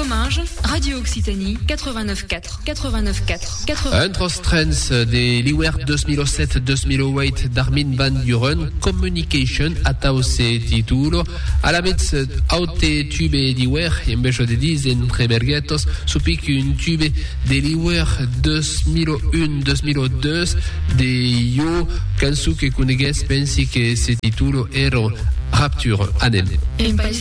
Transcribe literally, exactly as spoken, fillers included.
Comminges, Radio Occitanie, quatre-vingt-neuf quatre, quatre-vingt-neuf quatre, quatre-vingt-neuf. Entros trends de l'Iwer deux mille sept deux mille huit d'Armin van Buren, Communication, ataose titolo, a la metz aute tube d'Iwer, invece de dizen premerguetos, supic un tube de l'Iwer deux mille un deux mille deux de Yo, penso que conegues pensi que ce titolo era Rapture, anem.